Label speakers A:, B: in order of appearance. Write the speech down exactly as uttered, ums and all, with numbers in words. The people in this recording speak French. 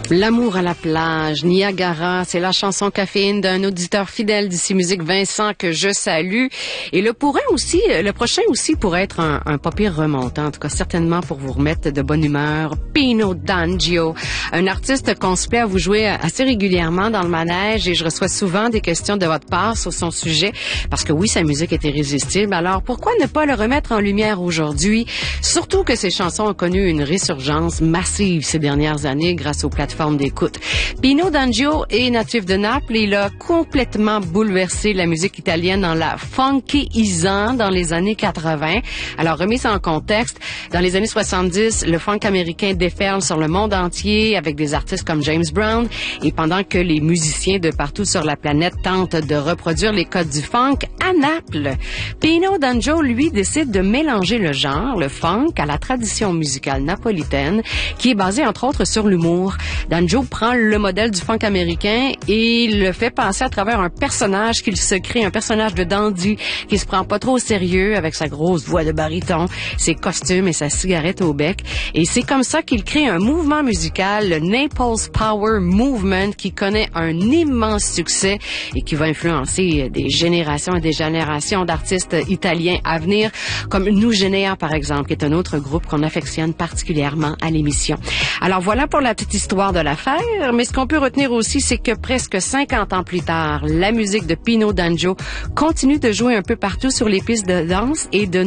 A: L'amour à la plage, Niagara, c'est la chanson caféine d'un auditeur fidèle d'ici Musique, Vincent, que je salue. Et le pourrait aussi, le prochain aussi pourrait être un, un pas pire remontant, en tout cas certainement pour vous remettre de bonne humeur. Pino D'Angio, un artiste qu'on se plaît à vous jouer assez régulièrement dans le manège et je reçois souvent des questions de votre part sur son sujet parce que oui, sa musique est irrésistible. Alors pourquoi ne pas le remettre en lumière aujourd'hui? Surtout que ses chansons ont connu une résurgence massive ces dernières années grâce aux plateformes d'écoute. Pino D'Angio est natif de Naples et il a complètement bouleversé la musique italienne en la funkyisant dans les années quatre-vingts. Alors, remise en contexte, dans les années soixante-dix, le funk américain déferle sur le monde entier avec des artistes comme James Brown et pendant que les musiciens de partout sur la planète tentent de reproduire les codes du funk, à Naples, Pino D'Angio, lui, décide de mélanger le genre, le funk, à la tradition musicale napolitaine qui est basée entre autres sur l'humour. D'Angio prend le modèle du funk américain et le fait passer à travers un personnage qu'il se crée, un personnage de dandy qui se prend pas trop au sérieux avec sa grosse voix de baryton, ses costumes et sa cigarette au bec. Et c'est comme ça qu'il crée un mouvement musical, le Naples Power Movement, qui connaît un immense succès et qui va influencer des générations et des générations d'artistes italiens à venir, comme Nous Généa, par exemple, qui est un autre groupe qu'on affectionne particulièrement à l'émission. Alors voilà pour la petite histoire de l'affaire, mais ce qu'on peut retenir aussi, c'est que presque cinquante ans plus tard, la musique de Pino D'Angio continue de jouer un peu partout sur les pistes de danse et de